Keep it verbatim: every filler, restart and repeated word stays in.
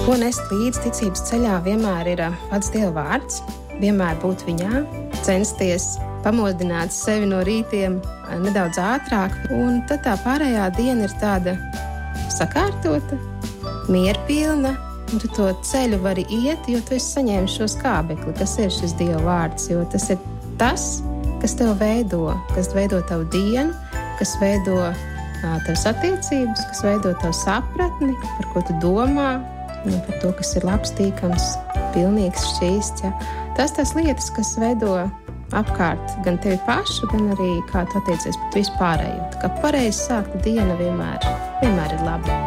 Ko nest līdz ticības ceļā vienmēr ir pats Dieva vārds, vienmēr būt viņā, censties pamodināt sevi no rītiem nedaudz ātrāk, un tad tā pārējā diena ir tāda sakārtota, mierpilna, un tu to ceļu vari iet, jo tu esi saņēmis šo skābekli, kas ir šis Dieva vārds, jo tas ir tas, kas tev veido, kas veido tavu dienu, kas veido uh, tavas attiecības, kas veido tavu sapratni, par ko tu domā, un par to, kas ir labs, tīkams, pilnīgs, šķīsts. Ja. Tas tās lietas, kas veido apkārt gan tevi pašu, gan arī kā tu attiecies pret vispārējo. Tā kā pareizi sākta diena vienmēr, vienmēr ir laba.